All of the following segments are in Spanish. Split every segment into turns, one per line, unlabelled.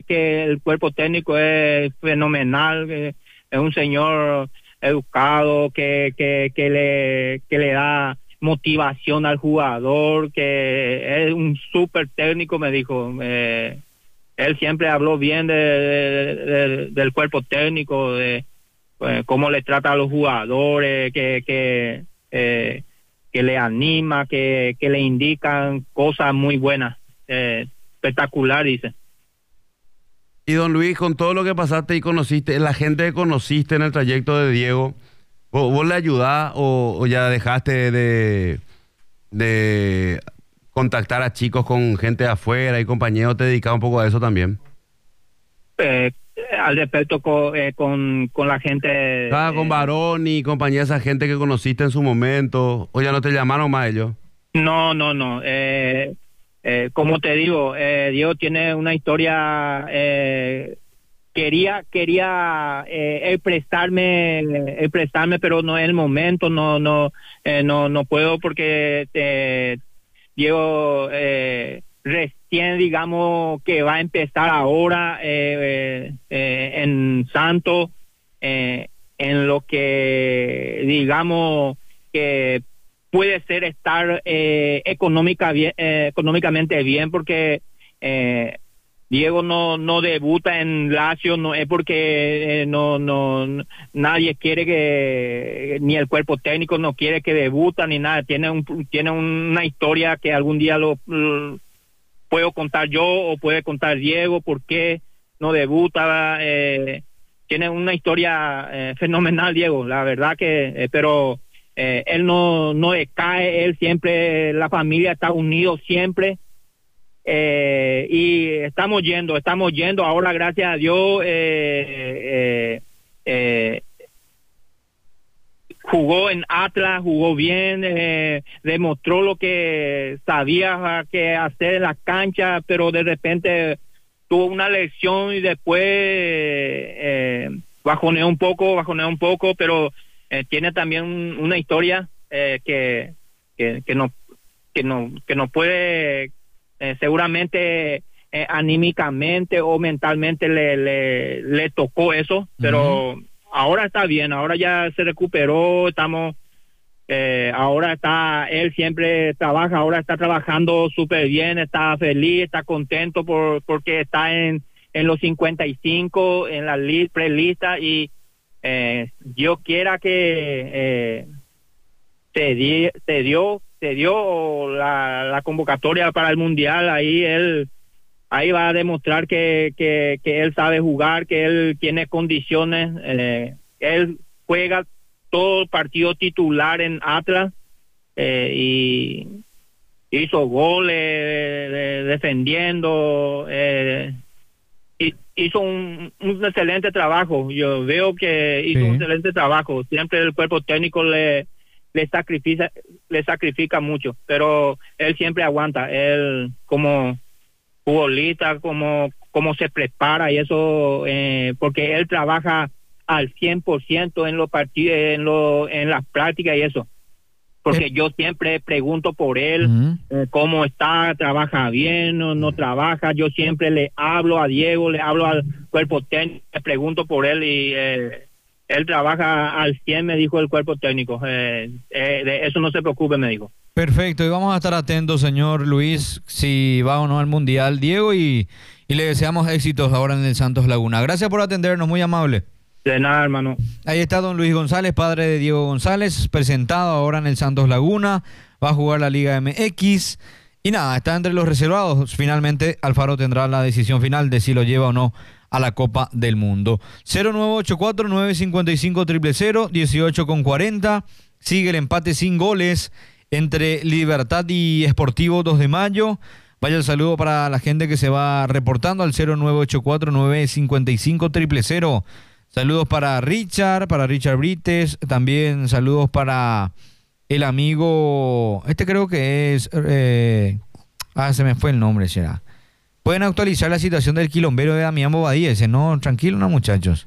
que el cuerpo técnico es fenomenal, es un señor educado que le da motivación al jugador, que es un súper técnico, me dijo. Él siempre habló bien del cuerpo técnico, de cómo le trata a los jugadores, que le anima, que le indican cosas muy buenas. Espectacular, dice.
Y don Luis, con todo lo que pasaste y conociste, la gente que conociste en el trayecto de Diego, ¿vos le ayudás o ya dejaste de contactar a chicos con gente de afuera y compañeros? ¿Te dedicas un poco a eso también?
Al respecto con la gente...
Con Barón y compañía, esa gente que conociste en su momento, ¿o ya no te llamaron más ellos?
No. Como te digo, Diego tiene una historia... Quería él prestarme, pero no es el momento, no puedo porque Diego recién, digamos, que va a empezar ahora en Santos, en lo que, digamos, que puede ser estar económicamente bien, porque Diego no debuta en Lazio, no es porque nadie quiere que, ni el cuerpo técnico no quiere que debuta ni nada. Tiene una historia que algún día lo puedo contar yo o puede contar Diego, por qué no debuta. Tiene una historia fenomenal, Diego, la verdad que, pero él no decae, él siempre, la familia está unido siempre. Y estamos yendo ahora, gracias a Dios. Jugó en Atlas, jugó bien, demostró lo que sabía que hacer en la cancha, pero de repente tuvo una lesión y después bajoneó un poco, pero tiene también una historia que no puede, seguramente anímicamente o mentalmente le tocó eso, pero ahora está bien, ahora ya se recuperó, ahora él siempre trabaja, ahora está trabajando súper bien, está feliz, está contento porque está en los 55, en la prelista, y Dios quiera que se dio la convocatoria para el Mundial. Ahí va a demostrar que él sabe jugar, que él tiene condiciones. Él juega todo el partido titular en Atlas, y hizo goles defendiendo, hizo un excelente trabajo. Yo veo que hizo un excelente trabajo. Siempre el cuerpo técnico le sacrifica mucho, pero él siempre aguanta. Él como futbolista, como se prepara y eso, porque él trabaja al 100% en los partidos, en las prácticas y eso. Porque yo siempre pregunto por él, cómo está, trabaja bien, no trabaja. Yo siempre le hablo a Diego, le hablo al cuerpo técnico, le pregunto por él, y él trabaja al 100, me dijo el cuerpo técnico. De eso no se preocupe, me dijo.
Perfecto, y vamos a estar atentos, señor Luis, si va o no al Mundial, Diego, y le deseamos éxitos ahora en el Santos Laguna. Gracias por atendernos, muy amable.
De nada, hermano.
Ahí está don Luis González, padre de Diego González, presentado ahora en el Santos Laguna, va a jugar la Liga MX, y nada, está entre los reservados. Finalmente Alfaro tendrá la decisión final de si lo lleva o no a la Copa del Mundo. 0984-955-000, 18:40, sigue el empate sin goles entre Libertad y Sportivo 2 de Mayo. Vaya el saludo para la gente que se va reportando al 0984-955-000. Saludos para Richard Brites, también saludos para el amigo, creo que es, se me fue el nombre, será. Pueden actualizar la situación del quilombero de Damián Bobadilla, no, tranquilo, no, muchachos.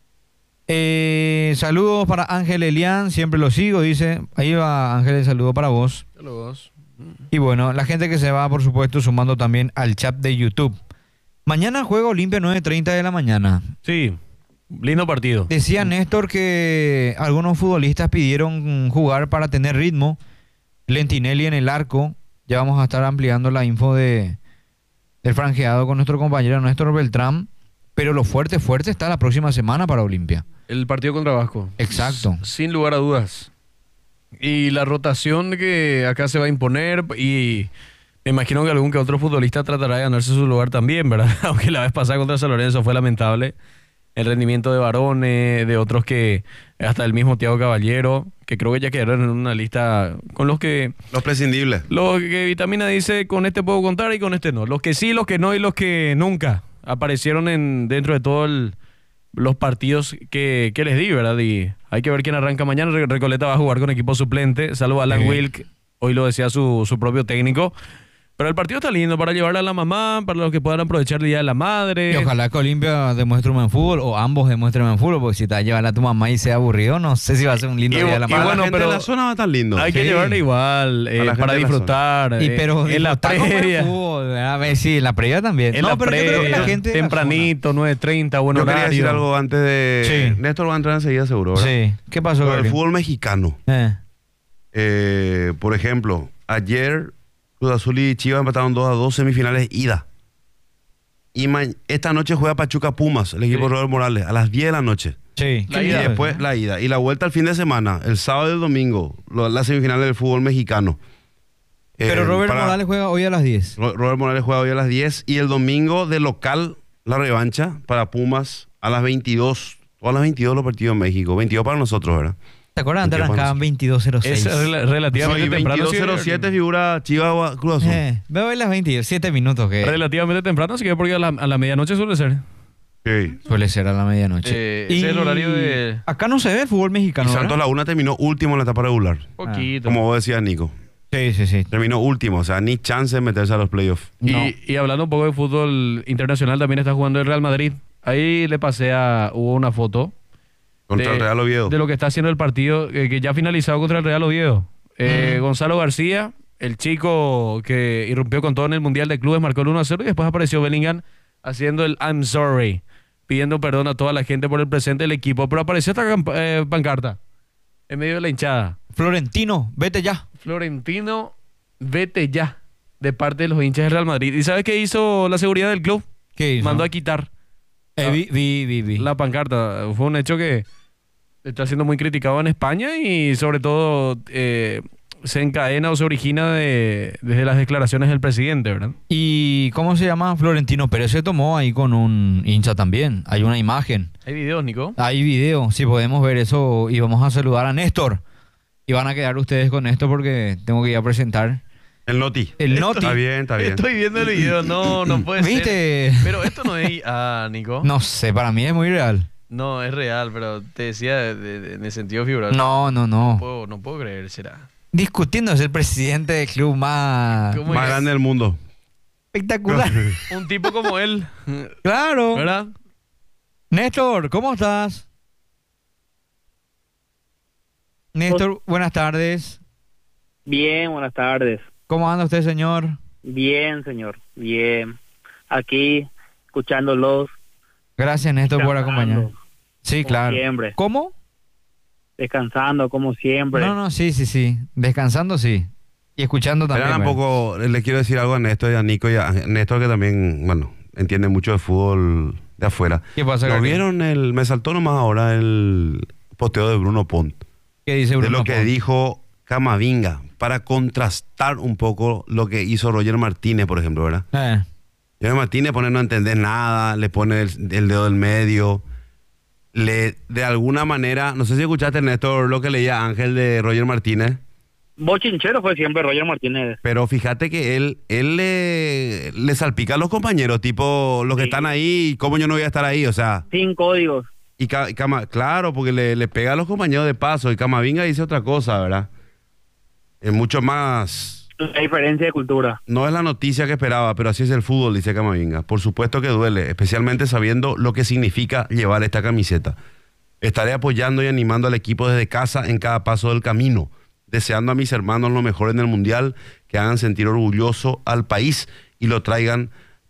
Saludos para Ángel Elián, siempre lo sigo, dice. Ahí va Ángel, el saludo para vos.
Saludos.
Y bueno, la gente que se va, por supuesto, sumando también al chat de YouTube. Mañana juega Olimpia 9:30 de la mañana.
Sí, lindo partido.
Decía Néstor que algunos futbolistas pidieron jugar para tener ritmo. Lentinelli en el arco. Ya vamos a estar ampliando la info del franjeado con nuestro compañero Néstor Beltrán. Pero lo fuerte está la próxima semana para Olimpia.
El partido contra Vasco.
Exacto.
Sin lugar a dudas. Y la rotación que acá se va a imponer, y me imagino que algún que otro futbolista tratará de ganarse su lugar también, ¿verdad? Aunque la vez pasada contra San Lorenzo fue lamentable el rendimiento de Barone, de otros que, hasta el mismo Thiago Caballero, que creo que ya quedaron en una lista con los que...
Los prescindibles.
Los que Vitamina dice, con este puedo contar y con este no. Los que sí, los que no y los que nunca aparecieron dentro de todos los partidos que les di, ¿verdad? Y hay que ver quién arranca mañana. Recoleta va a jugar con equipo suplente, salvo Alan Wilk, hoy lo decía su propio técnico. Pero el partido está lindo para llevarle a la mamá, para los que puedan aprovechar el Día de la Madre.
Y ojalá que Olimpia demuestre un buen fútbol, o ambos demuestren buen fútbol, porque si te va a llevar a tu mamá y sea aburrido, no sé si va a ser un lindo Día de la Madre.
Bueno,
Bueno,
pero
pero
la zona va a estar lindo.
Hay que llevarle igual,
A la gente
para
de la
disfrutar.
Pero
en la
disfrutar con buen
previa.
fútbol, a ver, sí, en la previa también.
En la
pero yo creo que
previa,
la gente de la
tempranito, 9:30, buen
Yo quería
horario.
decir algo antes de...
Sí.
Néstor va a entrar enseguida seguro,
zona.
¿verdad?
Sí. ¿Qué pasó,
Sobre el
Gabriel?
fútbol mexicano. Por ejemplo, ayer Cruz Azul y Chivas empataron 2-2 semifinales ida. Y esta noche juega Pachuca Pumas, el equipo de Robert Morales, a las 10 de la noche.
Sí.
La
Y
ida.
después la ida. Y la vuelta al fin de semana, el sábado y el domingo, las semifinales del fútbol mexicano.
Pero Robert Morales juega hoy a las 10.
Robert Morales juega hoy a las 10. Y el domingo de local, la revancha para Pumas a las 22. Todas las 22 los partidos en México. 22 para nosotros, ¿verdad?
¿Te acuerdas? Antes
¿Qué
arrancaban 22:06.
Es relativamente
Sí,
temprano.
22:07 figura Chivas Cruz Azul.
Veo hoy las 27 minutos que
Relativamente temprano, así que porque a la medianoche suele ser.
Sí.
suele ser a la medianoche.
Ese es el horario de...
Acá no se ve el fútbol
Y
mexicano,
Santos
¿verdad?
Laguna terminó último en la etapa regular.
Poquito.
Como vos decías, Nico.
Sí.
Terminó último, o sea, ni chance de meterse a los playoffs.
Y hablando un poco de fútbol internacional, también está jugando el Real Madrid. Ahí le pasé hubo una foto
Contra el Real Oviedo.
de lo que está haciendo el partido, que ya ha finalizado contra el Real Oviedo. Gonzalo García, el chico que irrumpió con todo en el Mundial de Clubes, marcó el 1-0 y después apareció Bellingham haciendo el I'm sorry, pidiendo perdón a toda la gente por el presente del equipo. Pero apareció esta pancarta en medio de la hinchada.
Florentino, vete ya.
Florentino, vete ya, de parte de los hinchas del Real Madrid. ¿Y sabes qué hizo la seguridad del club?
¿Qué hizo?
Mandó a quitar
Vi.
la pancarta. Fue un hecho que está siendo muy criticado en España y sobre todo se encadena o se origina desde las declaraciones del presidente, ¿verdad?
¿Y cómo se llama? Florentino Pérez se tomó ahí con un hincha también. Hay una imagen.
Hay videos, Nico.
Hay video, si podemos ver eso. Y vamos a saludar a Néstor. Y van a quedar ustedes con esto porque tengo que ir a presentar
El Noti.
el Noti.
Está bien.
Estoy viendo el video, no puede ser.
¿Viste?
Pero esto no es... Nico.
No sé, para mí es muy real.
No, es real, pero te decía en el sentido figurativo.
No.
No puedo creer, será.
Discutiendo es el presidente del club más
¿Cómo
Más
es?
grande del mundo.
espectacular.
Un tipo como él,
Claro.
¿verdad?
Néstor, ¿cómo estás? Néstor, buenas tardes.
Bien, buenas tardes.
¿Cómo anda usted, señor?
Bien, señor. Bien. Aquí, escuchándolos.
Gracias, Néstor, por
Descansando,
acompañar. Sí,
como
claro.
siempre.
¿Cómo?
Descansando, como siempre.
No, sí. Descansando, sí. Y escuchando también.
Espera un
¿verdad?
poco, le quiero decir algo a Néstor y a Nico y a Néstor, que también, bueno, entiende mucho de fútbol de afuera.
¿Qué pasa,
¿Lo
Gabriel?
vieron? Me saltó nomás ahora el posteo de Bruno Pont.
¿Qué dice
De
Bruno
lo que
Pont?
dijo Camavinga, para contrastar un poco lo que hizo Roger Martínez, por ejemplo, ¿verdad? Roger Martínez pone no entender nada, le pone el dedo del medio, de alguna manera, no sé si escuchaste, Néstor, lo que leía Ángel de Roger Martínez,
Bochinchero fue siempre Roger Martínez.
pero fíjate que él le salpica a los compañeros, tipo, los que
Sí.
están ahí, ¿cómo yo no voy a estar ahí? O sea,
Sin códigos.
y claro, porque le pega a los compañeros de paso, y Camavinga dice otra cosa, ¿verdad? Es mucho más...
La diferencia de cultura.
No es la noticia que esperaba, pero así es el fútbol, dice Camavinga. Por supuesto que duele, especialmente sabiendo lo que significa llevar esta camiseta. Estaré apoyando y animando al equipo desde casa en cada paso del camino, deseando a mis hermanos lo mejor en el Mundial, que hagan sentir orgulloso al país y lo traigan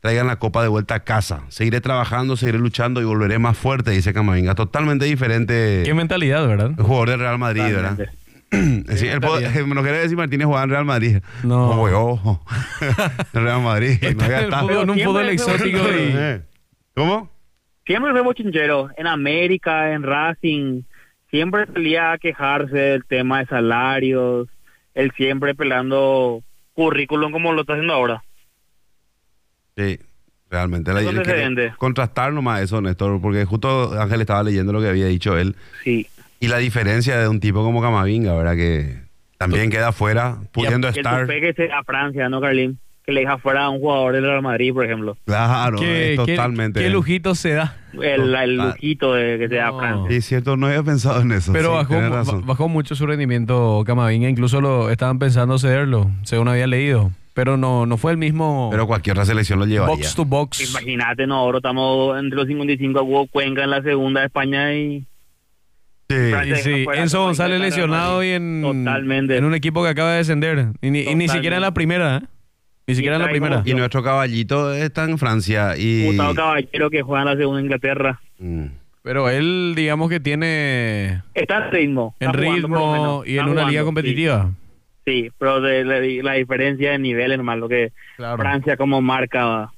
traigan la copa de vuelta a casa. Seguiré trabajando, seguiré luchando y volveré más fuerte, dice Camavinga. Totalmente diferente.
Qué mentalidad, ¿verdad?
El jugador del Real Madrid, ¿verdad? Sí, no quiere decir Martínez jugaba en Real Madrid.
No.
Ojo. El Real Madrid.
En un fútbol exótico y...
¿Cómo?
Siempre fue bochinchero. En América, en Racing, siempre salía a quejarse del tema de salarios. Él siempre pelando currículum como lo está haciendo ahora.
Sí, realmente.
¿Dónde se vende?
Contrastar nomás eso, Néstor, porque justo Ángel estaba leyendo lo que había dicho él.
Sí.
Y la diferencia de un tipo como Camavinga, ¿verdad? Que también queda fuera, pudiendo estar...
El tope que se a Francia, ¿no, Carlín? Que le deja fuera a un jugador del Real Madrid, por ejemplo.
Claro, totalmente.
¿Qué lujito se da?
El lujito que se da a Francia.
Sí, cierto, no había pensado en eso.
Pero
sí,
bajó mucho su rendimiento Camavinga, incluso lo estaban pensando cederlo, según había leído. Pero no fue el mismo...
Pero cualquier otra selección lo llevaría.
Box to box.
Imagínate, ahora estamos entre los 55, hubo Cuenca en la segunda de España y...
Sí. Enzo González lesionado y
Totalmente.
en un equipo que acaba de descender. Y ni siquiera en la primera, ¿eh? Ni siquiera en la primera.
Y nuestro caballito está en Francia. Y
Gustavo Caballero, que juega en la segunda Inglaterra.
Pero él, digamos que tiene...
Está en ritmo.
En ritmo y en una liga competitiva.
Sí, pero la diferencia de nivel es más lo que Francia como marca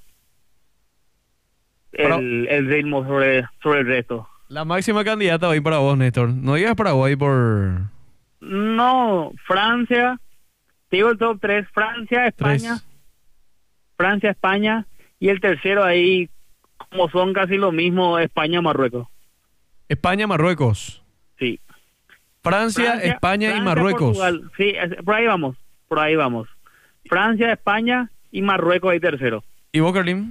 el ritmo sobre el resto.
La máxima candidata va a ir para vos, Néstor. No digas Paraguay por...
No, Francia. Te digo el top 3. Francia, España. Francia, España. Y el tercero ahí, como son casi lo mismo, España, Marruecos.
España, Marruecos.
Sí.
Francia, España y Marruecos.
Portugal. Sí, por ahí vamos. Francia, España y Marruecos ahí tercero.
¿Y vos, Carlín?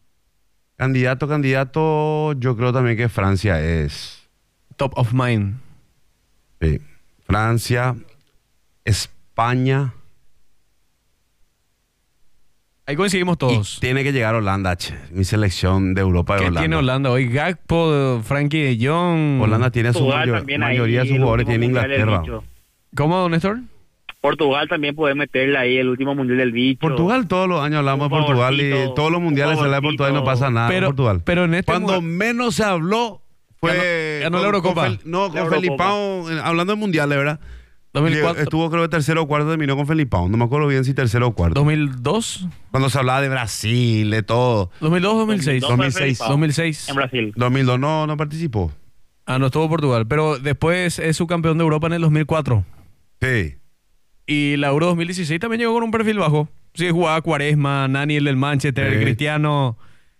Candidato, yo creo también que Francia es...
Top of mind.
Sí. Francia, España...
Ahí coincidimos todos.
Y tiene que llegar Holanda, mi selección de Europa de Holanda.
¿Qué tiene Holanda hoy? Gakpo, Frankie de Jong.
Holanda tiene su mayoría de sus jugadores tiene Inglaterra.
¿Cómo, Néstor?
Portugal también puede meterle ahí el último mundial del bicho.
Portugal, todos los años hablamos de Portugal y todos los mundiales se habla de Portugal y no pasa nada con Portugal.
Pero en
cuando menos se habló fue...
Ganó la Eurocopa.
Con Felipao, hablando de mundiales, ¿verdad?
2004.
Estuvo creo que tercero o cuarto, terminó con Felipao. No me acuerdo bien si tercero o cuarto.
¿2002?
Cuando se hablaba de Brasil, de todo.
¿2002 o 2006?
2006. En Brasil.
2002 no participó.
No estuvo Portugal. Pero después es subcampeón de Europa en el 2004.
Sí.
Y la Euro 2016 también llegó con un perfil bajo. Sí, jugaba Quaresma, Nani el del Manchester, Cristiano.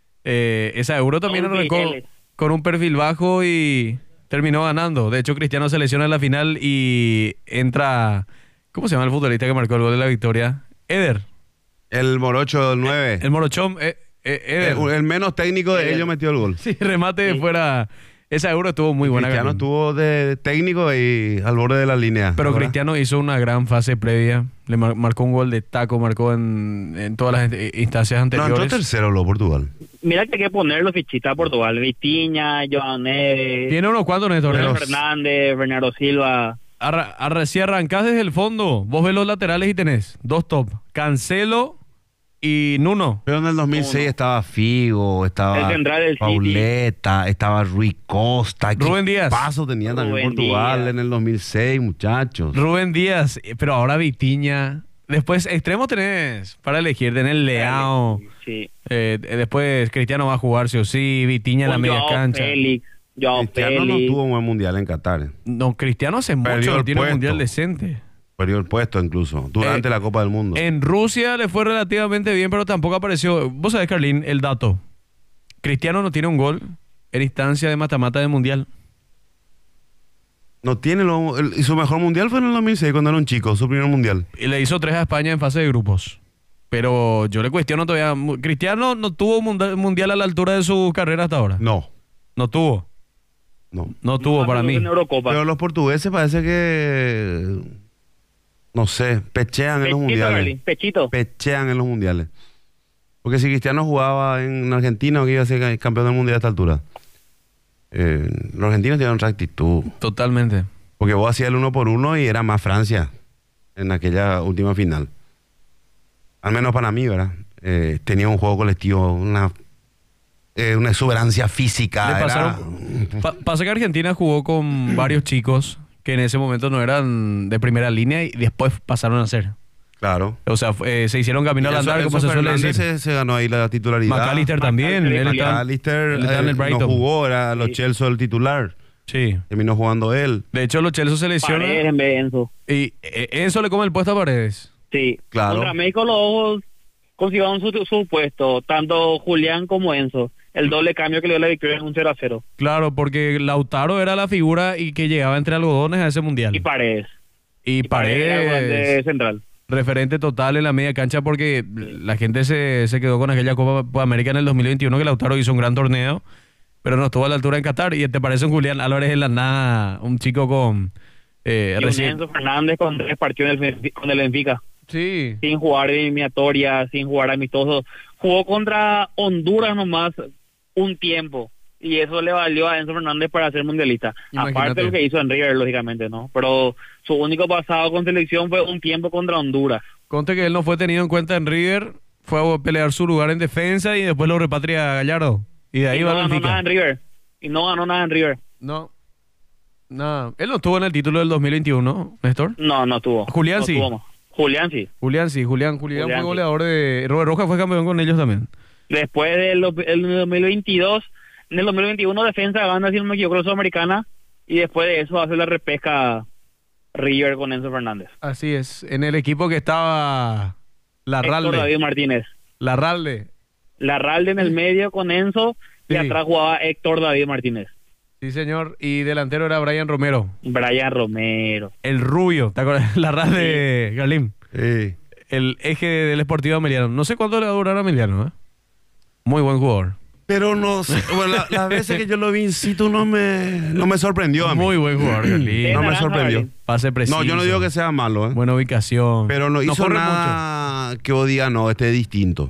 Esa Euro también arrancó con un perfil bajo y... terminó ganando. De hecho, Cristiano se lesiona en la final y entra... ¿Cómo se llama el futbolista que marcó el gol de la victoria? Eder.
El morocho del 9.
El morochón. Eder.
El menos técnico de ellos metió el gol.
Sí, remate de fuera. Esa Euro estuvo muy buena.
Cristiano estuvo de técnico y al borde de la línea.
Pero ¿verdad? Cristiano hizo una gran fase previa. Le marcó un gol de taco, marcó en todas las instancias anteriores.
No, entró tercero lo Portugal.
Mira que hay que ponerlo fichita a Portugal. Vitinha, Joan Neves.
Tiene unos cuantos, Néstor.
Fernández, Bernardo Silva.
Si arrancás desde el fondo, vos ves los laterales y tenés dos top. Cancelo y Nuno.
Pero en el 2006 estaba Figo, estaba
el central del
Pauleta,
City.
estaba Rui Costa.
Rubén Díaz.
Paso tenía también Portugal Díaz. En el 2006, muchachos.
Rubén Díaz, pero ahora Vitinha. Después, extremo tenés para elegir, tenés Leao.
Sí.
Después Cristiano va a jugar sí o sí, Vitinha en la media cancha.
Cristiano no tuvo un buen mundial en Qatar.
No, Cristiano hace mucho no tiene un mundial decente.
Perdió el puesto incluso, durante la Copa del Mundo.
En Rusia le fue relativamente bien, pero tampoco apareció. Vos sabés, Carlín, el dato. Cristiano no tiene un gol en instancia de mata-mata del mundial.
No tiene y su mejor mundial fue en el 2006, cuando era un chico, su primer mundial.
Y le hizo 3 a España en fase de grupos. Pero yo le cuestiono todavía. Cristiano no tuvo mundial a la altura de su carrera hasta ahora.
No.
No tuvo. No tuvo para mí.
Pero los portugueses parece que... No sé, pechean en los mundiales. Pechean en los mundiales. Porque si Cristiano jugaba en Argentina, que iba a ser campeón del mundial a esta altura. Los argentinos tienen otra actitud.
Totalmente.
Porque vos hacías el 1-1 y era más Francia en aquella última final. Al menos para mí, ¿verdad? tenía un juego colectivo, una exuberancia física.
Le pasa que Argentina jugó con varios chicos que en ese momento no eran de primera línea y después pasaron a ser.
Claro.
O sea, se hicieron camino al andar, como se suele decir.
Se ganó ahí la titularidad.
McAllister también.
McAllister no jugó, era Lo Celso el titular.
Sí.
Terminó jugando él.
De hecho, Lo Celso se lesiona.
Paredes en vez de Enzo.
Y Enzo le come el puesto a Paredes.
Sí.
Claro.
Contra México los dos consiguieron su puesto, tanto Julián como Enzo. El doble cambio que le dio la victoria en un 0-0.
Claro, porque Lautaro era la figura y que llegaba entre algodones a ese mundial.
Y Paredes.
Y Paredes
de central.
Referente total en la media cancha porque la gente se quedó con aquella Copa América en el 2021 que Lautaro hizo un gran torneo, pero no estuvo a la altura en Qatar. ¿Y te parece un Julián Álvarez en la nada, un chico con...
y un Enzo Fernández con 3 partidos con el Benfica.
Sí.
Sin jugar eliminatoria, sin jugar amistoso. Jugó contra Honduras nomás un tiempo. Y eso le valió a Enzo Fernández para ser mundialista.
Imagínate.
Aparte de lo que hizo en River, lógicamente, ¿no? Pero su único pasado con selección fue un tiempo contra Honduras.
Conte que él no fue tenido en cuenta en River, fue a pelear su lugar en defensa y después lo repatria a Gallardo. Y de ahí va
no ganó
Benfica.
nada en River. Y no ganó nada en River.
No. Nada. Él no estuvo en el título del 2021, Néstor.
No tuvo.
Julián
no
sí.
tuvo más. Julián sí.
Julián fue goleador de... Robert Rojas fue campeón con ellos también.
Después del 2022, en el 2021 defensa gana, si no me equivoco, Sudamericana, y después de eso hace la repesca River con Enzo Fernández.
Así es, en el equipo que estaba Larralde.
Héctor David Martínez.
Larralde
en el medio con Enzo, y
Sí.
atrás jugaba Héctor David Martínez.
Sí, señor, y delantero era Brian Romero.
Brian Romero.
El rubio, ¿te acuerdas? Larralde, Galim.
Sí.
El eje del Sportivo Emiliano. No sé cuánto le va a durar a Emiliano, ¿eh? Muy buen jugador.
Pero no sé, bueno, las veces que yo lo vi in situ no me sorprendió a mí.
Muy buen jugador, Galim.
No me
naranja,
sorprendió.
Galim.
Pase preciso.
No, yo no digo que sea malo,
Buena ubicación.
pero no hizo
corre
nada que vos digas, no, este es distinto.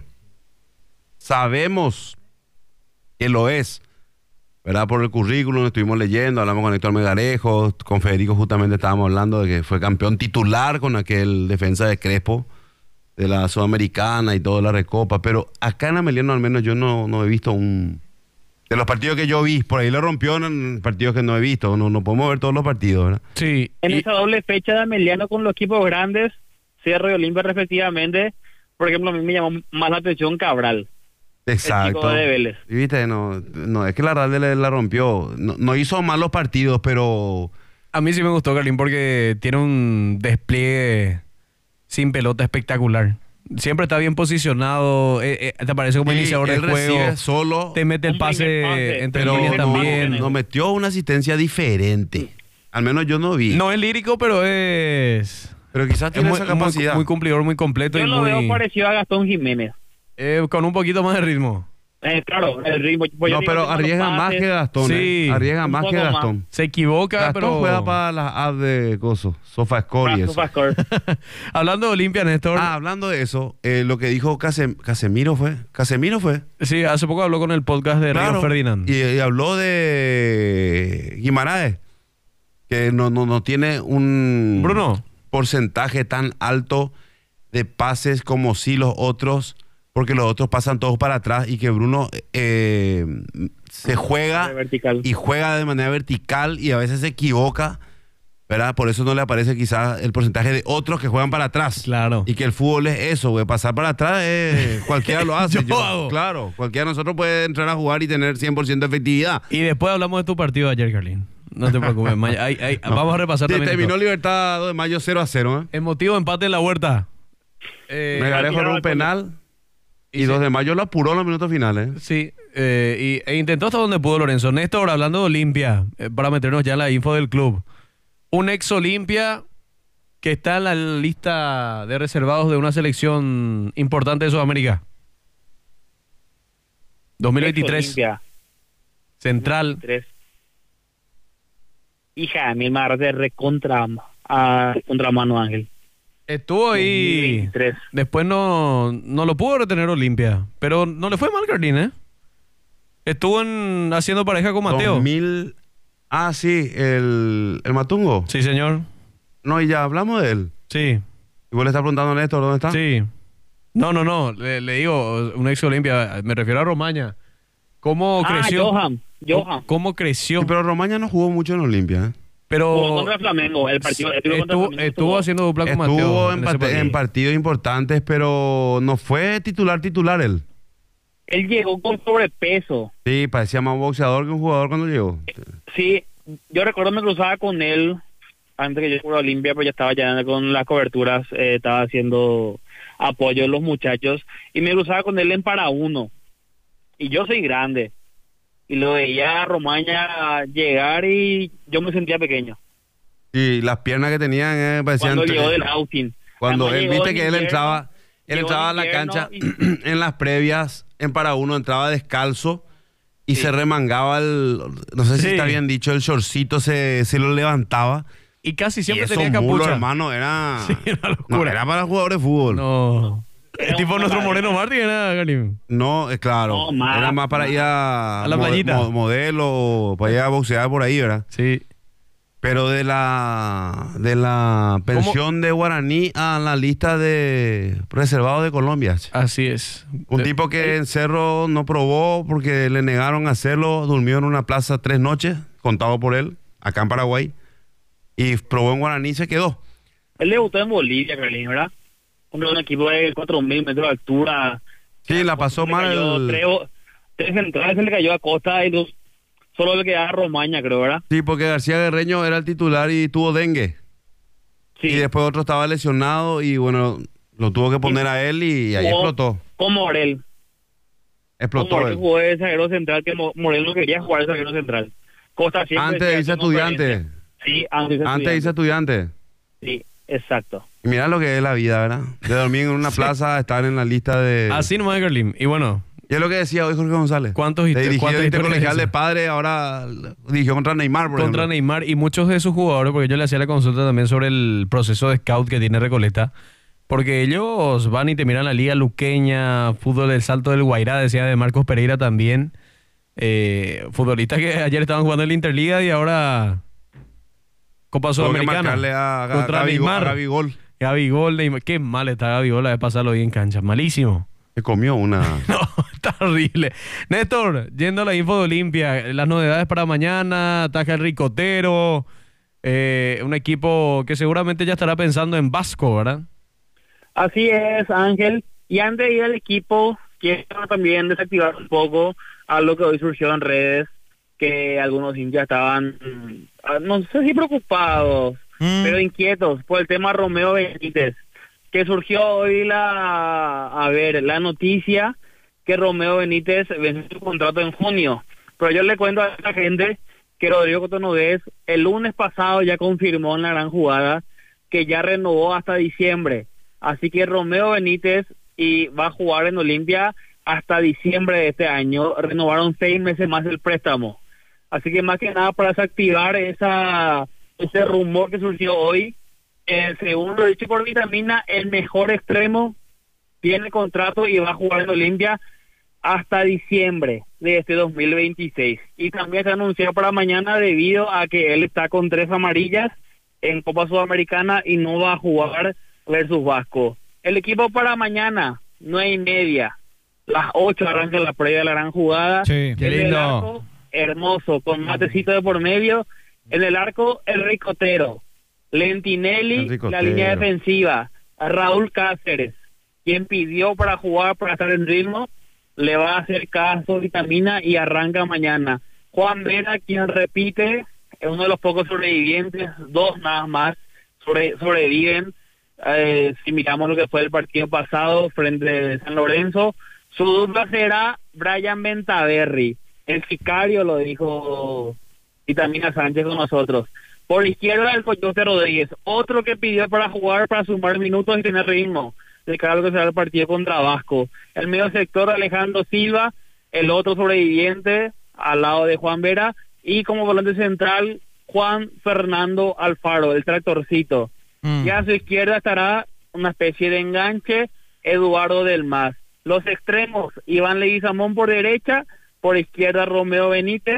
Sabemos que lo es, ¿verdad? Por el currículum, estuvimos leyendo, hablamos con Héctor Megarejo, con Federico justamente estábamos hablando de que fue campeón titular con aquel defensa de Crespo, de la Sudamericana y toda la Recopa, pero acá en Ameliano al menos yo no he visto de los partidos que yo vi, por ahí lo rompió en partidos que no he visto, no podemos ver todos los partidos, ¿verdad?
Sí.
En
y-
esa doble fecha de Emiliano con los equipos grandes, Cerro y Olimpia respectivamente, por ejemplo, a mí me llamó más la atención Cabral.
Exacto.
El chico de Vélez.
Y viste, no, es que la Ralde la rompió, no hizo malos partidos, pero...
A mí sí me gustó Galim porque tiene un despliegue sin pelota espectacular. Siempre está bien posicionado, te aparece como
Sí,
iniciador de
él
juego,
recibe solo,
te mete el
Un primer
pase
pase,
entre
pero
líneas también.
nos metió una asistencia diferente. Al menos yo no vi.
No es lírico, pero es...
Pero quizás tiene esa capacidad.
muy cumplidor, muy completo
Yo
y
lo veo
muy...
parecido a Gastón Jiménez.
con un poquito más de ritmo.
Claro, el ritmo. Pues yo
No,
digo
pero
que con los
arriesga más
pases,
que Gastón.
Sí.
Arriesga
Un
más que
poco
Gastón.
Se equivoca,
Gastón
pero...
juega para las apps de coso, SofaScore y
para
eso.
SofaScore.
Hablando de Olimpia, Néstor.
Hablando de eso, lo que dijo Casemiro fue.
Sí, hace poco habló con el podcast de Río Ferdinand.
Y habló de Guimaraes, que no tiene un
Bruno.
porcentaje tan alto de pases como si los otros, porque los otros pasan todos para atrás y que Bruno se juega
Vertical.
y juega de manera vertical y a veces se equivoca, ¿verdad? Por eso no le aparece quizás el porcentaje de otros que juegan para atrás.
Claro.
Y que el fútbol es eso, güey. Pasar para atrás, cualquiera lo hace.
Yo hago.
Claro, cualquiera de nosotros puede entrar a jugar y tener 100% de efectividad.
Y después hablamos de tu partido ayer, Carlín. No te preocupes. Vamos a repasar también
Terminó
esto.
Libertad 2 de mayo 0-0, ¿eh?
Emotivo empate en la huerta.
Megarejo era un penal. Y 2 de mayo lo apuró en los minutos finales.
Sí, e intentó hasta donde pudo Lorenzo. Néstor, hablando de Olimpia, para meternos ya en la info del club. Un ex Olimpia que está en la lista de reservados de una selección importante de Sudamérica. 2023,
Olimpia,
central.
2023. Hija de mil madres de recontra contra Manu Ángel.
Estuvo ahí.
2023.
Después no lo pudo retener Olimpia. Pero no le fue mal, Carlín, ¿eh? Estuvo haciendo pareja con Mateo.
2000... Ah, sí, el Matungo.
Sí, señor.
No, y ya hablamos de él.
Sí,
Y vos le estás preguntando a Néstor dónde está.
sí. No, le digo, un ex Olimpia, me refiero a Romaña. ¿Cómo creció?
Johan.
¿Cómo creció?
Sí, pero Romaña no jugó mucho en Olimpia, ¿eh?
Pero
Jugó contra Flamengo, el partido contra Flamengo
estuvo haciendo dupla con Mateo.
Estuvo en partidos importantes, pero no fue titular él.
Él llegó con sobrepeso.
Sí, parecía más un boxeador que un jugador cuando llegó.
Sí, yo recuerdo me cruzaba con él antes que yo fuera a Olimpia, pues ya estaba ya con las coberturas, estaba haciendo apoyo a los muchachos, y me cruzaba con él en para uno. Y yo soy grande. Y lo veía a Romaña llegar y yo me sentía pequeño.
Y las piernas que tenían parecían...
Cuando llegó del outing.
Cuando
Cuando
él,
llegó
viste
en
que él
invierno,
entraba a la
invierno
cancha
y-
en las previas, en para uno, entraba descalzo y
Sí.
se remangaba no sé si
Sí.
está bien dicho, el shortcito se lo levantaba.
Y casi
Y
siempre
esos
tenía
mulos,
capucha.
hermano, era...
Sí, una locura.
No, era para jugadores de fútbol.
No.
Era
Es tipo
una
nuestro
maravilla.
Moreno Martín, era, Galim.
No, claro.
No, más,
era más para ir
A la playita.
modelo, para ir a boxear por ahí, ¿verdad?
Sí.
Pero de la pensión de Guaraní a la lista de reservados de Colombia.
Así es.
Un tipo que en Cerro no probó porque le negaron hacerlo, durmió en una plaza 3 noches, contado por él, acá en Paraguay, y probó en Guaraní y se quedó.
Él debutó en Bolivia, Carlín, ¿verdad? Un equipo de 4.000 metros de altura.
Sí, la pasó
Se le cayó
mal.
tres centrales se le cayó a Costa y solo le quedaba Romaña, creo, ¿verdad?
Sí, porque García Guerreño era el titular y tuvo dengue.
Sí.
Y después otro estaba lesionado y bueno, lo tuvo que poner a él y ahí
Jugó
explotó.
Con Morel.
Explotó
Morel
él.
jugó de zaguero central, que Morel no quería jugar de zaguero central. Costa siempre
Antes
decía,
dice
"Tengo
Estudiante.
experiencia". Sí, antes de
Antes dice Estudiante.
Sí, exacto.
Y mira lo que es la vida, ¿verdad? De dormir en una plaza a estar en la lista de...
Así nomás, Galim. Y bueno,
Y es lo que decía hoy Jorge González.
¿Cuántos
Te dirigió
cuántas
el
historias
intercolegial
de
de
eso?
padre, ahora dirigió contra Neymar, por
contra
ejemplo.
Neymar y muchos de sus jugadores, porque yo le hacía la consulta también sobre el proceso de scout que tiene Recoleta, porque ellos van y te miran la liga luqueña, fútbol del Salto del Guairá, decía de Marcos Pereira también, futbolistas que ayer estaban jugando en la Interliga y ahora Copa
Tuvo que
Sudamericana
marcarle a
contra Neymar.
Gabigol.
Gabigol, Neymar. Qué mal está Gabigol, a de pasarlo hoy en cancha, malísimo.
Se comió una...
No, está horrible. Néstor, yendo a la info de Olimpia, las novedades para mañana, ataca el Ricotero, un equipo que seguramente ya estará pensando en Vasco, ¿verdad?
Así es, Ángel. Y antes de ir al equipo, quiero también desactivar un poco a lo que hoy surgió en redes, que algunos hinchas estaban, no sé si preocupados, pero inquietos por el tema Romeo Benítez, que surgió hoy la noticia que Romeo Benítez vence su contrato en junio. Pero yo le cuento a la gente que Rodrigo Cotonogués el lunes pasado ya confirmó en la gran jugada que ya renovó hasta diciembre. Así que Romeo Benítez va a jugar en Olimpia hasta diciembre de este año. Renovaron 6 meses más el préstamo. Así que más que nada para desactivar ese rumor que surgió hoy, según lo dicho por Vitamina, el mejor extremo tiene contrato y va a jugar en Olimpia hasta diciembre de este 2026. Y también se anunció para mañana debido a que él está con 3 amarillas en Copa Sudamericana y no va a jugar versus Vasco. El equipo para mañana, 9:30, las 8 arranca la previa de la gran jugada.
Sí,
qué
En el
lindo.
arco, hermoso, con matecito de por medio. En el arco, el Ricotero. Lentinelli,
El Ricotero.
la línea defensiva. Raúl Cáceres, quien pidió para jugar, para estar en ritmo, le va a hacer caso, Vitamina, y arranca mañana. Juan Vera, quien repite, es uno de los pocos sobrevivientes, 2 nada más sobreviven. Si miramos lo que fue el partido pasado frente a San Lorenzo, su dupla será Brian Bentaverri. El sicario lo dijo Vitamina Sánchez con nosotros. Por izquierda, el Coyote Rodríguez, otro que pidió para jugar, para sumar minutos y tener ritmo de cara a lo que será el partido contra Vasco. El medio sector, Alejandro Silva, el otro sobreviviente al lado de Juan Vera, y como volante central, Juan Fernando Alfaro, el tractorcito. Y a su izquierda estará una especie de enganche, Eduardo Del Mas. Los extremos, Iván Leguizamón por derecha, por izquierda Romeo Benítez,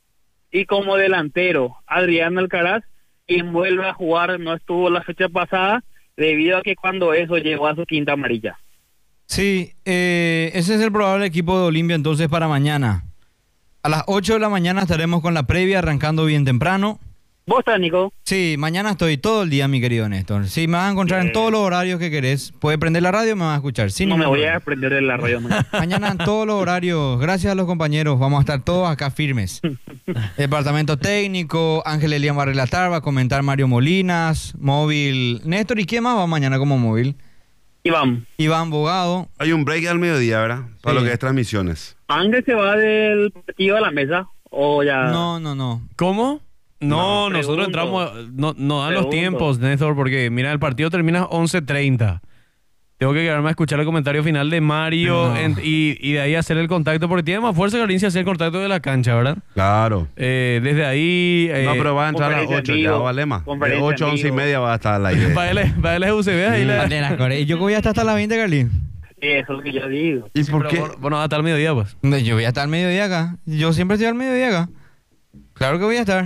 y como delantero, Adrián Alcaraz, quien vuelve a jugar, no estuvo la fecha pasada, debido a que cuando eso llegó a su quinta amarilla.
Sí, ese es el probable equipo de Olimpia entonces para mañana. A las 8 de la mañana estaremos con la previa, arrancando bien temprano.
¿Vos estás, Nico?
Sí, mañana estoy todo el día, mi querido Néstor. Sí, me vas a encontrar en todos los horarios que querés. Puedes prender la radio y me vas a escuchar.
No me voy a prender la radio.
Mañana en todos los horarios, gracias a los compañeros, vamos a estar todos acá firmes. Departamento técnico, Ángel Elian va a relatar, va a comentar Mario Molinas, móvil Néstor. ¿Y quién más va mañana como móvil? Iván Bogado.
Hay un break al mediodía, ¿verdad? Para
Sí.
lo que es transmisiones.
¿Ángel se va del partido a la mesa? ¿O ya?
No.
¿Cómo? No,
No,
nosotros
pregunto.
entramos, no dan los
Pregunto.
tiempos, Néstor, porque mira, el partido termina 11:30. Tengo que quedarme a escuchar el comentario final de Mario
No.
y de ahí hacer el contacto, porque tiene más fuerza Garín si hacer el contacto de la cancha, ¿verdad?
Claro.
Desde ahí...
No, pero va a entrar a las 8, ya Valema. De
Conferencia
8 a
en
11 y
vivo.
media va a estar al aire.
para él es UCB ahí la...
¿Y yo voy a estar hasta las 20, Carlín?
Sí, eso es lo que yo digo.
¿Y por qué?
Bueno, hasta el mediodía, pues.
Yo voy a estar al mediodía acá. Yo siempre estoy al mediodía acá. Claro que voy a estar.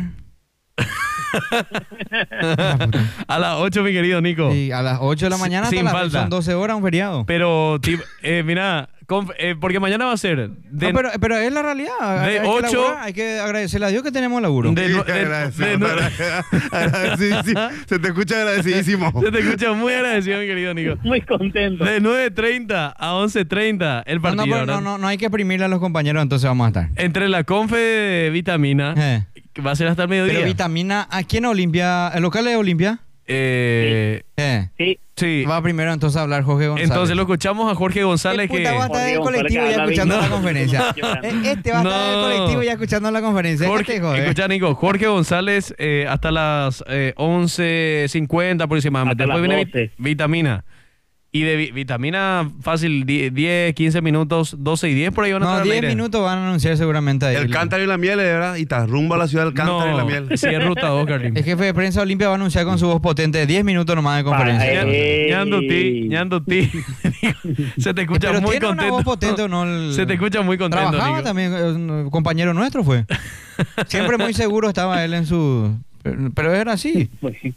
A las 8, mi querido Nico.
Y a las 8 de la mañana hasta
Sin
las
falta.
son 12 horas, un feriado.
Pero, mira, porque mañana va a ser... de-
No, pero es la realidad.
de
Hay que
8
laburar, hay que agradecerle a Dios que tenemos laburo.
de
Sí,
nue- de-
agradecido,
de nue-
agradecidísimo. Se te escucha agradecidísimo.
Se te escucha muy agradecido, mi querido Nico.
Muy contento.
De 9:30 a 11:30 el
No,
partido,
pero
¿verdad?
no hay que exprimirle a los compañeros, entonces vamos a estar.
Entre la confe de Vitamina, que va a ser hasta el mediodía.
Pero Vitamina, ¿a quién Olimpia? ¿El local es Olimpia?
Sí.
Sí.
Va primero entonces a hablar Jorge González.
Entonces lo escuchamos a Jorge González
¿Qué puta va a
que...
estar en el
Jorge
colectivo
González
ya
que
escuchando
habla
la
bien.
conferencia? Este va a estar en el
No.
colectivo ya escuchando la conferencia. Déjate joder.
Escucha, Nico, Jorge González hasta las 11:50 aproximadamente.
Hasta
Después
las
viene
12.
Vitamina. Y de Vitamina, fácil, 10, 15 minutos, 12 y 10 por ahí van a
No,
estar al
10
aire.
minutos van a anunciar seguramente ahí.
El Cántaro y la Miel, ¿verdad? Y te rumbo a la ciudad del Cántaro y la Miel.
Sí, es ruta 2, Carlín.
El jefe de prensa Olimpia va a anunciar con su voz potente 10 minutos nomás de conferencia.
Ñanduti. Se te escucha
Pero
muy
tiene una voz
contento.
potente o no.
Se te escucha muy contento,
Trabajaba
Nico.
también, un compañero nuestro fue. Siempre muy seguro estaba él en su... Pero era así.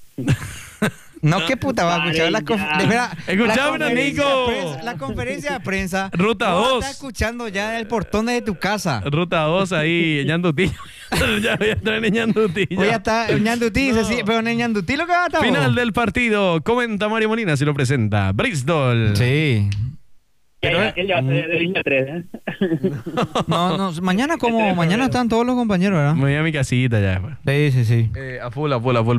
No, qué puta va a escuchar la
Escuchame, Nico.
La conferencia de prensa.
Ruta
vos
2.
estás escuchando ya del portón de tu casa.
Ruta 2 ahí, Ñanduti. Ya voy a entrar en Ñanduti.
Voy a estar en Ñandutí,
No.
pero en Ñandutí lo que va a estar.
Final del partido. Comenta Mario Molina, se lo presenta. Bristol.
Sí.
Pero él ya de línea 3,
No, mañana mañana están todos los compañeros, ¿verdad?
Me voy a mi casita ya.
Sí.
A full,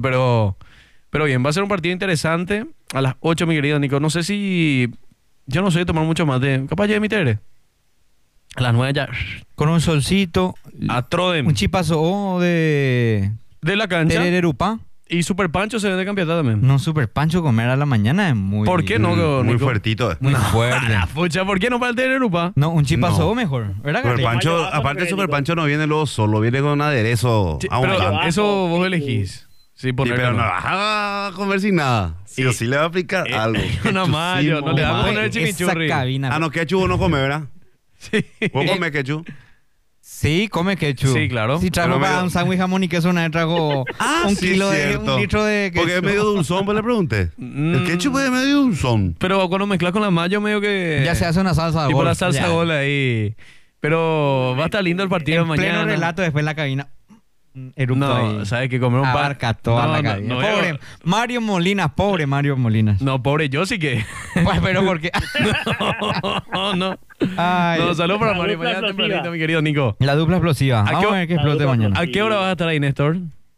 pero bien, va a ser un partido interesante. A las 8, mi querido Nico. No sé si... Yo no soy de tomar mucho mate. Capaz ya de mi tere. A las 9 ya.
Con un solcito,
A Trodem.
un chipazo de
De la cancha.
Tererupá.
Y Super Pancho se vende campeonato también.
No, super pancho comer a la mañana es muy...
¿Por qué no,
Muy
Nico?
fuertito.
Muy fuerte.
La pucha, ¿por qué no para el Tenerupa?
No, un chipazo
No.
mejor, ¿verdad,
Super
Carly?
Pancho,
Mayo,
aparte el Super
Nico.
Pancho no viene luego solo, viene con un aderezo
Sí,
a un
pero
lado.
eso vos
Sí.
elegís. Sí,
Sí,
ponerlo.
pero no vas a comer sin nada.
Sí.
Y sí le va a aplicar algo.
Una mayo, no le va a
Madre,
poner chimichurri.
esa cabina.
Ah, no, ketchup no come, ¿verdad?
Sí.
¿Vos comes ketchup?
Sí, come ketchup.
Sí, claro.
Sí, trajo
Pero
para
medio-
un sándwich jamón y queso, una vez trajo un
sí,
kilo de...
cierto.
Un litro de queso.
Porque es medio dulzón, pues le pregunté. El ketchup es medio dulzón.
Pero cuando mezclas con la mayo, medio que...
Ya se hace una salsa de
tipo
gol.
la salsa
Ya.
gol ahí. Pero va a estar lindo el partido
En
mañana.
pleno relato, después en la cabina. Erupto
No,
ahí.
sabes que comer un pan.
Abarca toda la cabina. Pobre Mario Molinas, pobre Mario Molinas.
No, pobre yo sí que.
Pues, pero porque...
No.
Ay,
No, saludos para
La
Mario.
dupla
Mañana
explosiva.
tempranito, mi querido Nico.
la dupla explosiva.
qué
Vamos a
hora-
ver qué
la
explote
dupla
mañana.
¿A qué hora vas a estar ahí, Néstor?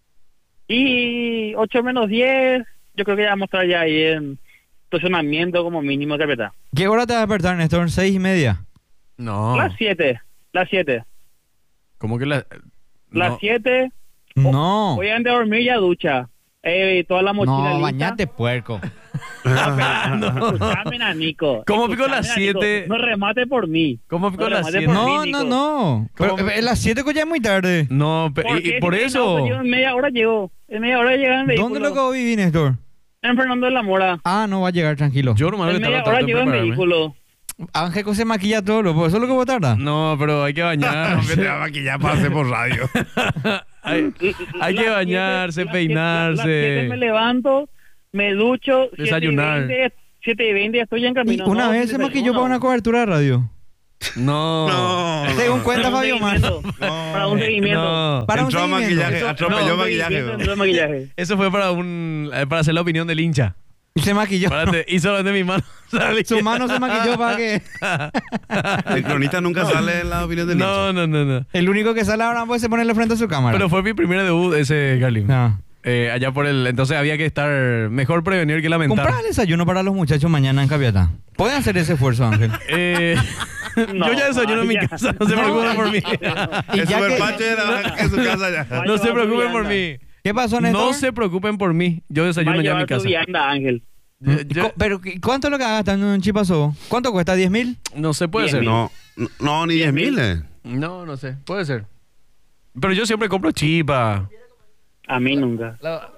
Y 8 menos 10, yo creo que ya vamos a estar ya ahí en estacionamiento como mínimo, carpeta.
¿Qué hora te vas a despertar, Néstor? 6:30.
No.
Las 7.
¿Cómo que la.?
Las
No.
7.
No.
Voy a ir a dormir ya ducha. Toda la mochila
No,
lista.
bañate, puerco.
Escuchame, a Nico.
¿Cómo pico las
Escuchame, Nico.
7?
No remate por mí.
¿Cómo pico
No,
las
remate
7?
por
No,
mí,
no,
Nico.
no. Pero
¿Cómo?
las 7 ya es muy tarde.
No,
qué?
y por
Si
eso.
no, yo en media hora llego. En media hora llegan en vehículo.
¿Dónde lo que vos vivís, Néstor?
En Fernando de la Mora.
Ah, no va a llegar, tranquilo.
Yo hermano, que
En media
tardo
hora
tanto en
llego en
prepararme.
vehículo.
Ángel se maquilla todo, por eso es lo que vos tardas.
No, pero hay que bañarse.
Te va a maquillar para hacer por radio.
hay que bañarse,
Las 7 me
peinarse.
levanto, me ducho.
Desayunar.
7:20, 7:20 estoy en camino.
Una vez se maquilló para una cobertura de radio.
No.
Según cuenta Fabio Mar.
Para un seguimiento.
No.
Para un
Entró a
seguimiento.
maquillaje, atropelló maquillaje.
Entró maquillaje.
Eso fue para hacer la opinión del hincha.
Se maquilló.
Hizo de mi mano.
Su mano se maquilló para que...
El cronista nunca sale en la opinión del hincha.
No.
El único que sale ahora puede ponerle frente a su cámara.
Pero fue mi primer debut ese, Carlin.
No.
Allá por el... Entonces había que estar mejor prevenir que lamentar.
Comprar el desayuno para los muchachos mañana en Capiatá. ¿Pueden hacer ese esfuerzo, Ángel?
No,
yo ya desayuno en mi casa, no se preocupen por mí.
Y
El
ya que-
superpacho era en su casa ya.
No se preocupen por mí.
¿Qué pasó, Néstor?
No se preocupen por mí. Yo
Va a
desayuno ya en mi
llevar su
casa.
vianda, Ángel.
Pero, ¿cuánto es lo que gastan en un chipazo? ¿Cuánto cuesta? ¿10.000?
No sé, puede ser.
10.000. No, ni 10.000.
No sé, puede ser. Pero yo siempre compro chipa.
A mí nunca.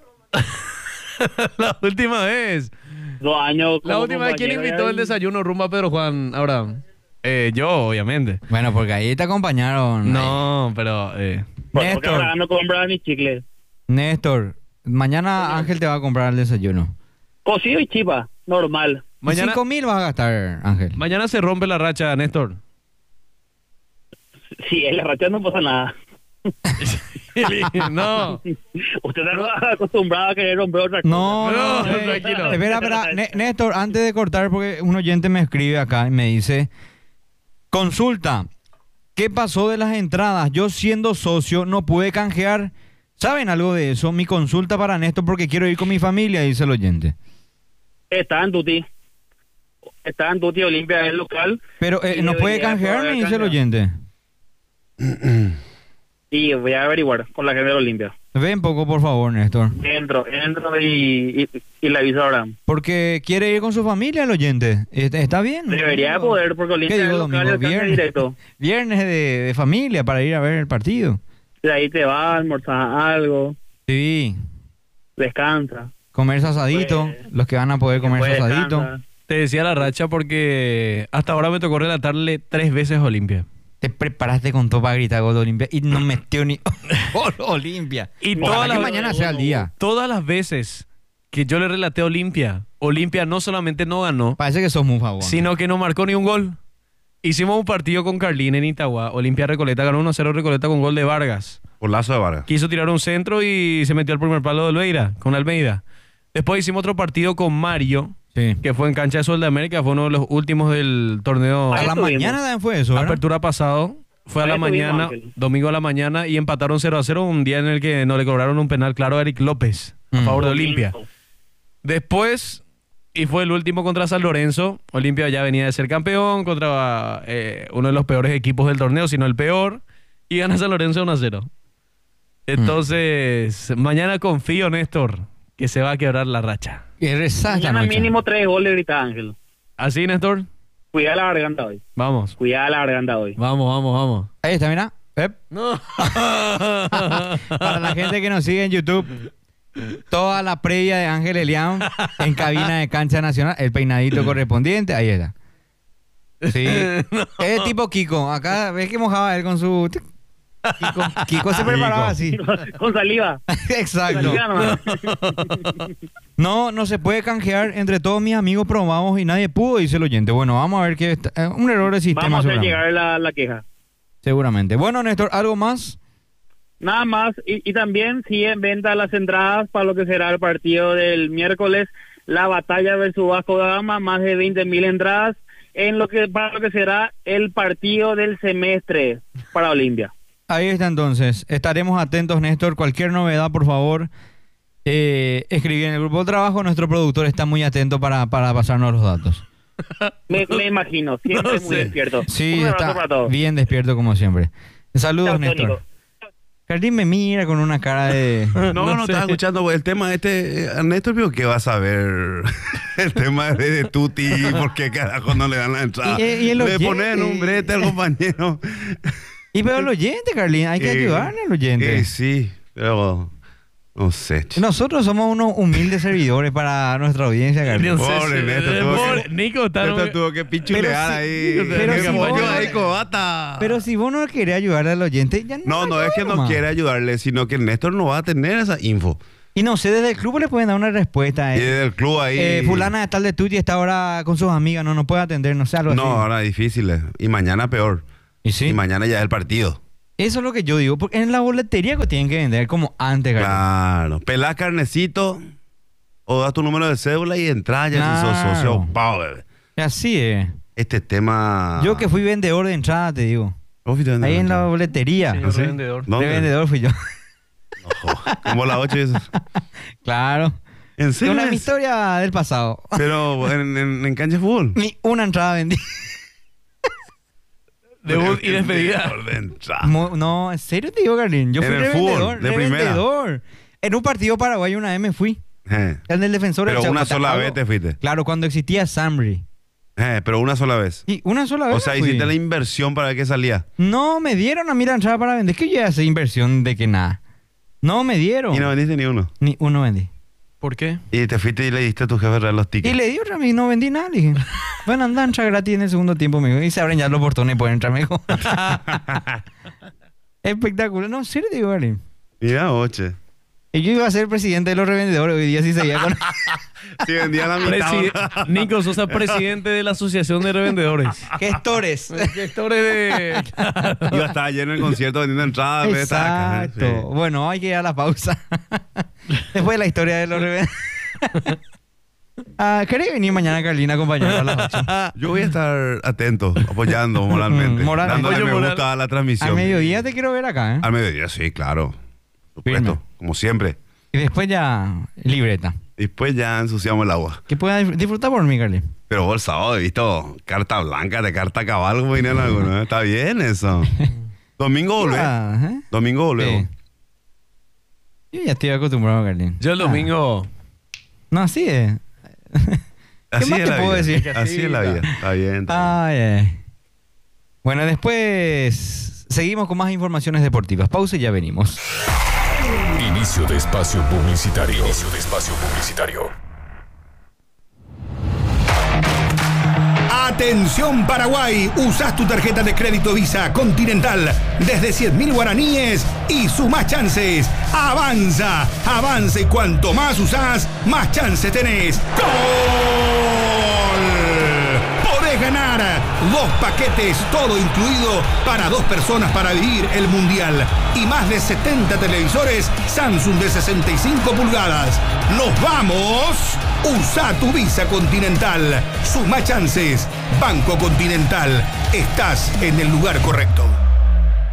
La última vez.
2 años.
La
como
última vez, ¿quién
compañero,
invitó
ya-
el desayuno rumba a Pedro Juan Abraham? Yo, obviamente.
Bueno, porque ahí te acompañaron.
No, pero...
Porque
Néstor.
ahora no compra ni chicle.
Néstor, mañana Ángel te va a comprar el desayuno.
Cocido y chipa, normal.
Mañana,
5.000 vas a gastar, Ángel.
mañana se rompe la racha, Néstor.
Sí, en la racha no pasa nada.
No.
Usted está acostumbrado a querer romper otra cosa.
No,
No,
no,
tranquilo.
Espera. Néstor, antes de cortar, porque un oyente me escribe acá y me dice: consulta, ¿qué pasó de las entradas? Yo siendo socio no pude canjear. ¿Saben algo de eso? Mi consulta para Néstor porque quiero ir con mi familia, dice el oyente.
Está en Tuti. Está en Tuti Olimpia, es local.
Pero
Y
no puede
debería
canjear,
poder
me dice el
canjear.
oyente.
Y voy a averiguar con la gente de Olimpia.
Ven poco, por favor, Néstor.
Entro y le aviso ahora.
Porque quiere ir con su familia el oyente. Está bien.
Debería poder, porque Olimpia
¿Qué
es
digo,
local,
domingo?
alcance
Viernes.
directo.
Viernes de familia para ir a ver el partido.
De ahí te vas, almorzas algo,
Sí.
descansa.
Comer su asadito.
Pues,
los que van a poder comer su
Después
asadito.
descansa.
Te decía la racha porque hasta ahora me tocó relatarle 3 veces a Olimpia.
Te preparaste con todo para gritar gol de Olimpia y no metió ni gol Olimpia.
Y
Ojalá
todas
que
las,
mañana sea el día.
todas las veces que yo le relaté a Olimpia, Olimpia no solamente no ganó,
Parece que sos muy favor.
sino que no marcó ni un gol. Hicimos un partido con Carlín en Itagua. Olimpia Recoleta ganó 1-0 Recoleta con gol de Vargas.
Por lazo de Vargas.
Quiso tirar un centro y se metió al primer palo de Olveira, con Almeida. Después hicimos otro partido con Mario,
Sí.
que fue en Cancha de Sol de América, fue uno de los últimos del torneo.
A
Ahí
la
estuvimos.
mañana también fue eso, ¿verdad?
Apertura pasado. Fue a
Ahí
la
estuvimos,
mañana,
Ángel.
domingo a la mañana, y empataron 0-0, un día en el que no le cobraron un penal claro a Eric López, a favor de Olimpia. Después, y fue el último contra San Lorenzo, Olimpia ya venía de ser campeón contra uno de los peores equipos del torneo, sino el peor, y gana San Lorenzo 1-0. Entonces, mañana confío, Néstor, que se va a quebrar la racha.
Y rezá esta
Mañana
noche.
mínimo 3 goles, grita Ángel.
¿Así, Néstor?
Cuida la garganta hoy.
Vamos.
Cuida la garganta hoy.
Vamos.
Ahí está, mira.
No.
Para la gente que nos sigue en YouTube, toda la previa de Ángel Elián en cabina de Cancha Nacional, el peinadito correspondiente, ahí está. Sí. Es tipo Kiko. Acá ves que mojaba él con su... Kiko se preparaba así.
Con saliva.
Exacto.
Saliva nomás.
No se puede canjear. Entre todos mis amigos probamos y nadie pudo, dice el oyente. Bueno, vamos a ver que un error de sistema.
Vamos a hacer
seguramente.
llegar la queja.
Seguramente. Bueno, Néstor, ¿algo más?
Nada más, y también sigue en venta las entradas para lo que será el partido del miércoles, la batalla versus Vasco da Gama, más de 20.000 entradas, para lo que será el partido del semestre para Olimpia.
Ahí está entonces. Estaremos atentos, Néstor. Cualquier novedad, por favor, escribir en el grupo de trabajo. Nuestro productor está muy atento para pasarnos los datos.
Me imagino, siempre
No
muy
sé.
despierto.
Sí,
Un abrazo
está
para todos.
bien despierto como siempre. Saludos,
Chao,
Néstor.
Tónico.
Carlín me mira con una cara de...
No,
sé.
estaba escuchando el tema Néstor, pero ¿qué vas a ver? El tema de Tuti, ¿por qué carajo no le dan la entrada?
Y el
Le
oyente.
ponen un brete al compañero.
Y pero el oyente, Carlín, hay que ayudarle al oyente.
Sí, pero no sé.
Nosotros somos unos humildes servidores para nuestra audiencia, Carlín.
Pobre Néstor, tuvo que-
Nico, está
Néstor tuvo que pichulear ahí.
pero
Que
si
apoyó
vos-
ahí, cobata.
Pero si vos no querés ayudarle al oyente, ya
No, es que no
ayuda
quiere ayudarle, sino que Néstor no va a tener esa info.
Y no sé, desde el club le pueden dar una respuesta.
Y desde el club ahí...
fulana de tal de Tuti está ahora con sus amigas, no puede atender, no sé, algo así.
No, ahora es difícil. Y mañana peor.
¿Y sí?
Y mañana ya es el partido.
Eso es lo que yo digo, porque en la boletería que tienen que vender como antes,
Claro. Pelás carnecito o das tu número de cédula y entras ya si sos socio. Pau, bebé.
Así es.
Este tema...
Yo que fui vendedor de entrada, te digo.
¿Vos fuiste vendedor?
Ahí en la boletería.
Sí,
¿Sí?
revendedor.
¿Dónde?
Revendedor fui yo.
Ojo, como las 8 y eso.
Claro.
¿En
Es
serio?
una historia del pasado.
Pero en cancha de fútbol.
Ni una entrada vendí.
Debut y despedida.
Vendedor de entrada.
No, en serio te digo, Carlín. Yo
En
fui
el fútbol,
revendedor.
de primera.
Revendedor. En un partido paraguayo una vez me fui. En el defensor del
Pero una
Chaco.
sola vez te fuiste.
Claro, cuando existía Samri.
Pero una sola vez.
Y una sola vez.
O sea,
me fui.
hiciste la inversión para ver qué salía.
No me dieron a mí la entrada para vender. Es que yo ya hice inversión de que nada. No me dieron.
Y no vendiste ni uno.
Ni uno vendí.
¿Por qué?
Y te fuiste y le diste a tu jefe real los
Y
tickets.
le di otra vez, no vendí nada. Le dije, bueno, anda, entra gratis en el segundo tiempo, me dijo. Y se abren ya los portones y pueden entrar, me dijo. Espectacular. No, en serio, digo, Gary.
Mira, oche.
Y yo iba a ser presidente de los revendedores. Hoy día sí seguía con...
Si vendía la mitad.
Nico Sosa, presidente de la Asociación de Revendedores.
Gestores.
Gestores de...
Yo estaba lleno en el concierto vendiendo entradas.
Exacto.
Sí.
Bueno, hay que ir a la pausa. Después de la historia de los revendedores. ¿Querés venir mañana, Carlina, a acompañarnos a las 8?
Yo voy a estar atento, apoyando moralmente.
Moralmente.
Dándole
Apoyo
me
moral.
gusta a la transmisión.
Al mediodía te quiero ver acá, ¿eh?
Al mediodía, sí, claro. Por supuesto,
Firme.
como siempre.
Y después ya, libreta.
Después ya ensuciamos el agua.
Que pueda disfrutar por mí, Carlin.
Pero vos el sábado he visto carta blanca de carta cabal, como dirían algunos. Está bien eso. Domingo volvés.
¿Eh?
Domingo volvemos.
Sí. Yo ya estoy acostumbrado, Carlin.
Yo el domingo...
No, así es.
Así
más
es
te
la
puedo
vida.
decir?
Así es la vida. Está bien. Está bien.
Ay, ay. Bueno, después seguimos con más informaciones deportivas. Pausa y ya venimos.
Inicio de espacio publicitario. Inicio de espacio publicitario.
Atención Paraguay, usás tu tarjeta de crédito Visa Continental desde 100.000 guaraníes y sumás chances. Avanza, avanza y cuanto más usás, más chances tenés. ¡Gol! Podés ganar 2 paquetes, todo incluido para 2 personas para vivir el Mundial y más de 70 televisores Samsung de 65 pulgadas. ¡Nos vamos! Usa tu Visa Continental. Suma chances. Banco Continental. Estás en el lugar correcto.